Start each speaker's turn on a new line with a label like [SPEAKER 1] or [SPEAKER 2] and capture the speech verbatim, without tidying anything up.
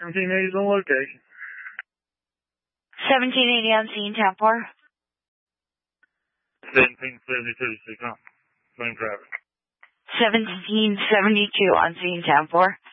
[SPEAKER 1] seventeen eighty is on location.
[SPEAKER 2] seventeen eighty on scene, ten four.
[SPEAKER 1] seventeen seventy-two, six hundred. Same traffic.
[SPEAKER 2] seventeen seventy-two on scene, ten four.